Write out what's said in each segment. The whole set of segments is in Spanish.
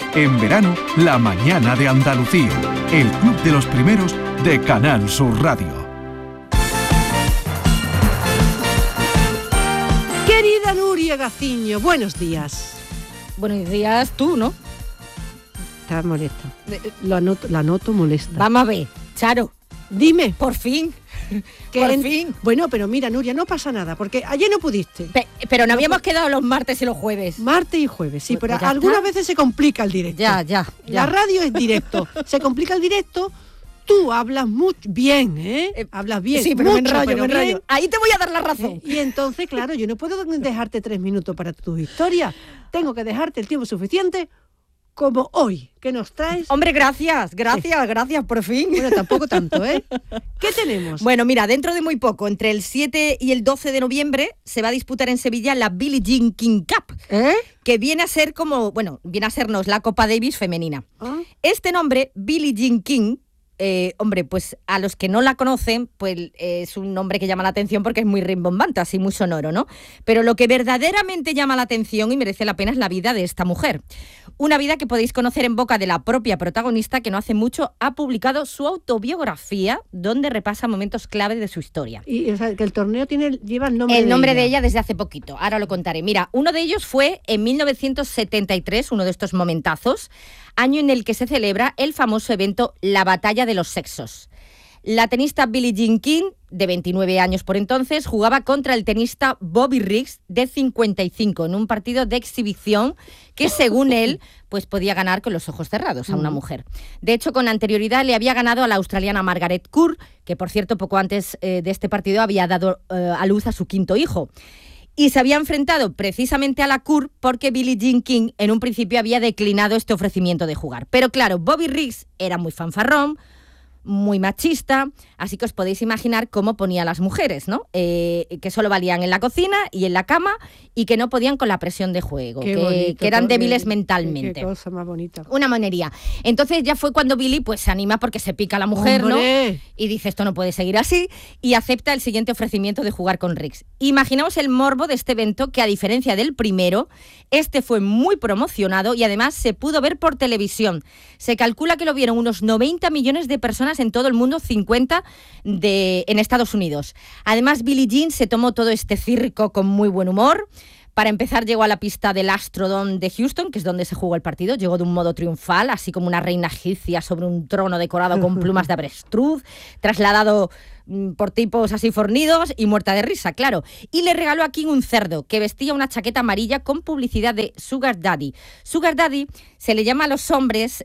En verano, La Mañana de Andalucía, el club de los primeros de Canal Sur Radio. Querida Nuria Gaciño, buenos días. Buenos días, tú, ¿no? Estás molesta. La noto molesta. Vamos a ver, Charo. Dime. Por fin. Por fin. Bueno, pero mira, Nuria, no pasa nada, porque ayer no pudiste. Pero no habíamos quedado los martes y los jueves. Martes y jueves, sí, Pues pero algunas veces se complica el directo. Ya. La radio es directo. Se complica el directo. Tú hablas muy bien, hablas bien. Sí, pero mucho, me enrollo. Ahí te voy a dar la razón. Y entonces, claro, yo no puedo dejarte 3 minutos para tus historias. Tengo que dejarte el tiempo suficiente como hoy, que nos traes. Hombre, gracias, por fin. Bueno, tampoco tanto, ¿eh? ¿Qué tenemos? Bueno, mira, dentro de muy poco, entre el 7 y el 12 de noviembre, se va a disputar en Sevilla la Billie Jean King Cup, que viene a sernos la Copa Davis femenina. Este nombre, Billie Jean King, pues a los que no la conocen, pues es un nombre que llama la atención porque es muy rimbombante, así muy sonoro, ¿no? Pero lo que verdaderamente llama la atención y merece la pena es la vida de esta mujer. Una vida que podéis conocer en boca de la propia protagonista, que no hace mucho ha publicado su autobiografía, donde repasa momentos clave de su historia. Y o sea, que el torneo lleva el nombre de ella desde hace poquito, ahora lo contaré. Mira, uno de ellos fue en 1973, uno de estos momentazos, año en el que se celebra el famoso evento La Batalla de los Sexos. La tenista Billie Jean King, de 29 años por entonces, jugaba contra el tenista Bobby Riggs, de 55, en un partido de exhibición que, según él, pues podía ganar con los ojos cerrados a una mujer. De hecho, con anterioridad le había ganado a la australiana Margaret Court, que, por cierto, poco antes de este partido había dado a luz a su 5º hijo. Y se había enfrentado precisamente a la Court porque Billie Jean King en un principio había declinado este ofrecimiento de jugar. Pero claro, Bobby Riggs era muy fanfarrón, muy machista, así que os podéis imaginar cómo ponía a las mujeres, ¿no? Que solo valían en la cocina y en la cama y que no podían con la presión de juego, que eran débiles mentalmente. Qué cosa más bonita. Una monería. Entonces ya fue cuando Billie pues se anima porque se pica la mujer, ¡hombre! ¿no? Y dice, esto no puede seguir así, y acepta el siguiente ofrecimiento de jugar con Riggs. Imaginaos el morbo de este evento, que a diferencia del primero, este fue muy promocionado y además se pudo ver por televisión. Se calcula que lo vieron unos 90 millones de personas en todo el mundo, 50 en Estados Unidos. Además, Billie Jean se tomó todo este circo con muy buen humor. Para empezar, llegó a la pista del Astrodome de Houston, que es donde se jugó el partido. Llegó de un modo triunfal, así como una reina egipcia sobre un trono decorado con plumas de avestruz, trasladado por tipos así fornidos y muerta de risa, claro. Y le regaló a King un cerdo que vestía una chaqueta amarilla con publicidad de Sugar Daddy. Sugar Daddy se le llama a los hombres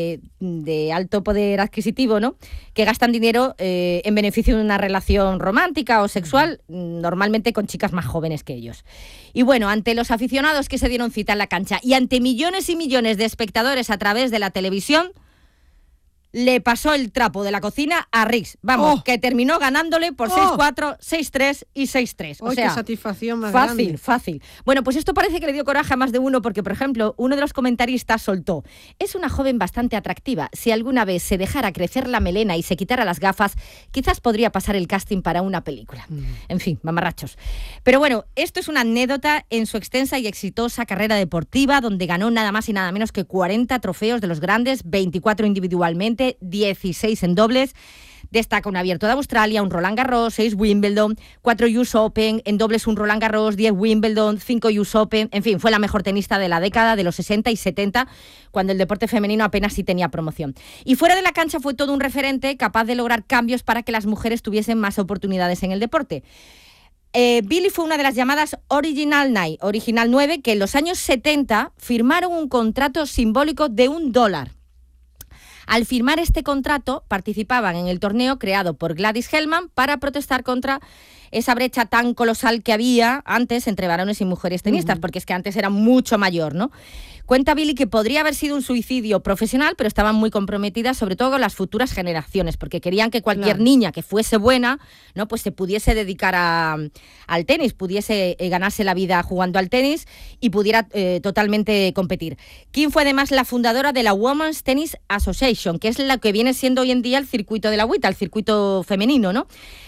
de alto poder adquisitivo, ¿no?, que gastan dinero en beneficio de una relación romántica o sexual, normalmente con chicas más jóvenes que ellos. Y bueno, ante los aficionados que se dieron cita en la cancha y ante millones y millones de espectadores a través de la televisión, le pasó el trapo de la cocina a Riggs. Vamos, que terminó ganándole por 6-4, 6-3 y 6-3. O sea, qué satisfacción más grande. Fácil. Bueno, pues esto parece que le dio coraje a más de uno porque, por ejemplo, uno de los comentaristas soltó: es una joven bastante atractiva. Si alguna vez se dejara crecer la melena y se quitara las gafas, quizás podría pasar el casting para una película. En fin, mamarrachos. Pero bueno, esto es una anécdota en su extensa y exitosa carrera deportiva, donde ganó nada más y nada menos que 40 trofeos de los grandes, 24 individualmente, 16 en dobles. Destaca un Abierto de Australia, un Roland Garros, 6 Wimbledon, 4 US Open, en dobles un Roland Garros, 10 Wimbledon, 5 US Open. En fin, fue la mejor tenista de la década de los 60 y 70, cuando el deporte femenino apenas sí tenía promoción. Y fuera de la cancha fue todo un referente, capaz de lograr cambios para que las mujeres tuviesen más oportunidades en el deporte. Billie fue una de las llamadas Original 9, que en los años 70 firmaron un contrato simbólico de $1. Al firmar este contrato, participaban en el torneo creado por Gladys Hellman para protestar contra esa brecha tan colosal que había antes entre varones y mujeres tenistas, porque es que antes era mucho mayor, ¿no? Cuenta Billie que podría haber sido un suicidio profesional, pero estaban muy comprometidas, sobre todo con las futuras generaciones, porque querían que cualquier niña que fuese buena, ¿no?, pues se pudiese dedicar al tenis, pudiese ganarse la vida jugando al tenis y pudiera totalmente competir. Kim fue además la fundadora de la Women's Tennis Association, que es la que viene siendo hoy en día el circuito de la WTA, el circuito femenino, ¿no?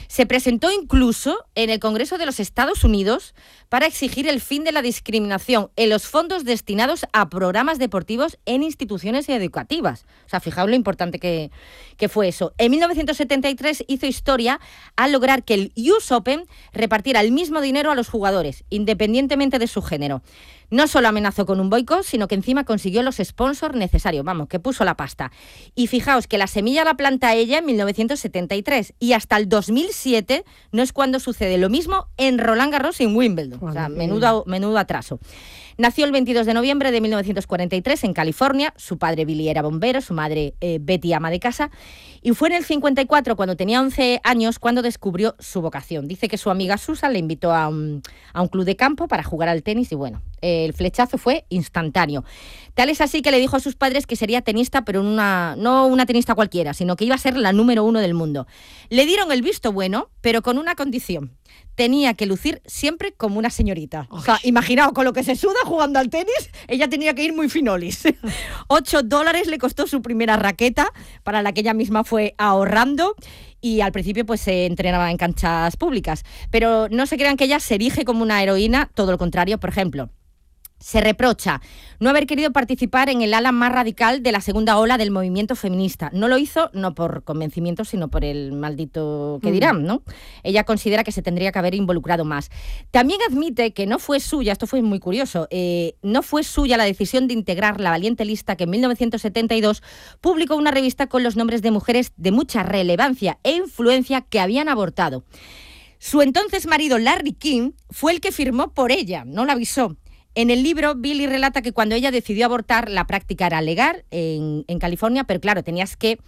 Se presentó incluso en el Congreso de los Estados Unidos para exigir el fin de la discriminación en los fondos destinados a programas deportivos en instituciones educativas. O sea, fijaos lo importante que fue eso. En 1973 hizo historia al lograr que el US Open repartiera el mismo dinero a los jugadores, independientemente de su género. No solo amenazó con un boicot, sino que encima consiguió los sponsors necesarios, vamos, que puso la pasta. Y fijaos que la semilla la planta ella en 1973 y hasta el 2007 no es cuando sucede lo mismo en Roland Garros y en Wimbledon. O sea, menudo atraso. Nació el 22 de noviembre de 1943 en California. Su padre Billy era bombero, su madre Betty ama de casa. Y fue en el 54, cuando tenía 11 años, cuando descubrió su vocación. Dice que su amiga Susan le invitó a un club de campo para jugar al tenis y bueno, el flechazo fue instantáneo. Tal es así que le dijo a sus padres que sería tenista, pero no una tenista cualquiera, sino que iba a ser la número 1 del mundo. Le dieron el visto bueno, pero con una condición. Tenía que lucir siempre como una señorita. O sea, imaginaos, con lo que se suda jugando al tenis, ella tenía que ir muy finolis. $8 le costó su primera raqueta, para la que ella misma fue ahorrando, y al principio pues se entrenaba en canchas públicas. Pero no se crean que ella se erige como una heroína, todo lo contrario. Por ejemplo, se reprocha no haber querido participar en el ala más radical de la segunda ola del movimiento feminista. No lo hizo no por convencimiento, sino por el maldito que dirán, ¿no? Ella considera que se tendría que haber involucrado más. También admite que no fue suya, esto fue muy curioso, no fue suya la decisión de integrar la valiente lista que en 1972 publicó una revista con los nombres de mujeres de mucha relevancia e influencia que habían abortado. Su entonces marido, Larry King, fue el que firmó por ella, no la avisó. En el libro, Billy relata que cuando ella decidió abortar, la práctica era legal en California, pero claro, tenías que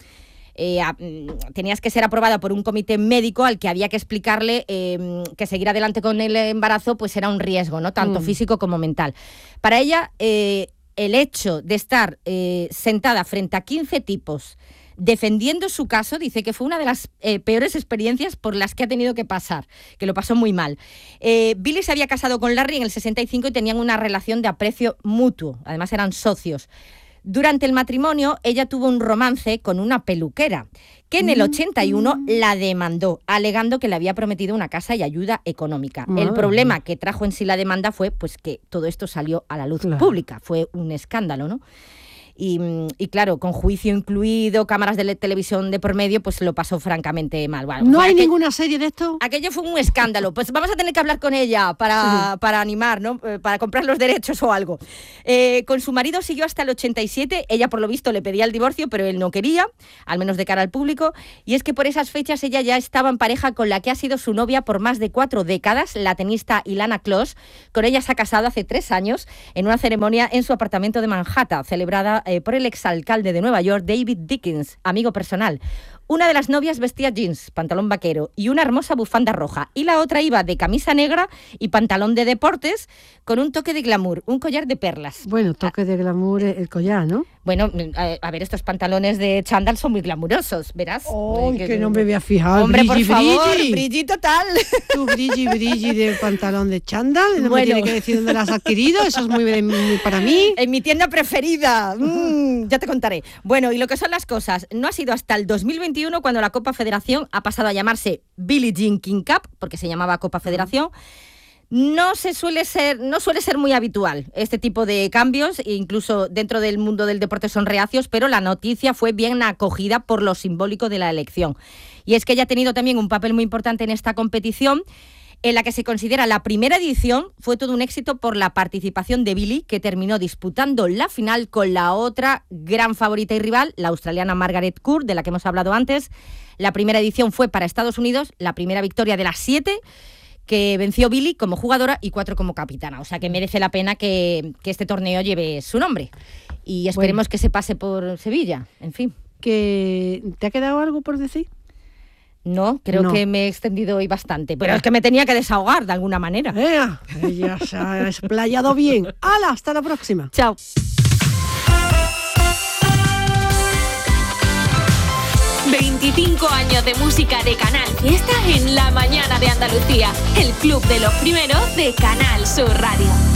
ser aprobada por un comité médico al que había que explicarle que seguir adelante con el embarazo pues era un riesgo, ¿no? Tanto físico como mental. Para ella, el hecho de estar sentada frente a 15 tipos defendiendo su caso, dice que fue una de las peores experiencias por las que ha tenido que pasar, que lo pasó muy mal. Billy se había casado con Larry en el 65 y tenían una relación de aprecio mutuo, además eran socios. Durante el matrimonio, ella tuvo un romance con una peluquera, que en el 81 la demandó, alegando que le había prometido una casa y ayuda económica. El problema que trajo en sí la demanda fue pues que todo esto salió a la luz pública, fue un escándalo, ¿no? Y claro, con juicio incluido, cámaras de televisión de por medio, pues lo pasó francamente mal. Bueno, ¿No hay ninguna serie de esto? Aquello fue un escándalo. Pues vamos a tener que hablar con ella para animar, ¿no? Para comprar los derechos o algo. Con su marido siguió hasta el 87. Ella, por lo visto, le pedía el divorcio, pero él no quería, al menos de cara al público. Y es que por esas fechas ella ya estaba en pareja con la que ha sido su novia por más de 4 décadas, la tenista Ilana Kloss. Con ella se ha casado hace 3 años en una ceremonia en su apartamento de Manhattan, celebrada por el exalcalde de Nueva York, David Dickens, amigo personal. Una de las novias vestía jeans, pantalón vaquero y una hermosa bufanda roja, y la otra iba de camisa negra y pantalón de deportes con un toque de glamour, un collar de perlas. Bueno, toque de glamour el collar, ¿no? Bueno, a ver, estos pantalones de chándal son muy glamurosos, verás. ¡Oh, que no me voy a fijar! Hombre, brilli, por favor, brilli. brilli total. Tu brilli de pantalón de chándal, no me tiene que decir dónde lo has adquirido, eso es muy para mí. En mi tienda preferida, ya te contaré. Bueno, y lo que son las cosas, no ha sido hasta el 2021 cuando la Copa Federación ha pasado a llamarse Billie Jean King Cup, porque se llamaba Copa Federación. No suele ser muy habitual este tipo de cambios, incluso dentro del mundo del deporte son reacios, pero la noticia fue bien acogida por lo simbólico de la elección. Y es que ella ha tenido también un papel muy importante en esta competición, en la que se considera la primera edición. Fue todo un éxito por la participación de Billie, que terminó disputando la final con la otra gran favorita y rival, la australiana Margaret Court, de la que hemos hablado antes. La primera edición fue para Estados Unidos, la primera victoria de las 7, que venció Billie como jugadora y 4 como capitana. O sea que merece la pena que este torneo lleve su nombre. Y esperemos que se pase por Sevilla, en fin. ¿Te ha quedado algo por decir? No, creo que me he extendido hoy bastante, pero es que me tenía que desahogar de alguna manera. Ella se ha explayado bien. ¡Hala! Hasta la próxima. Chao. 25 años de música de Canal Fiesta en la mañana de Andalucía. El club de los primeros de Canal Sur Radio.